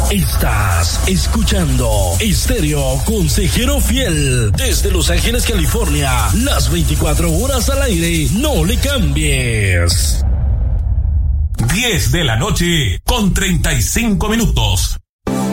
Estás escuchando Estéreo Consejero Fiel desde Los Ángeles, California. Las 24 horas al aire. No le cambies. 10 de la noche con 35 minutos.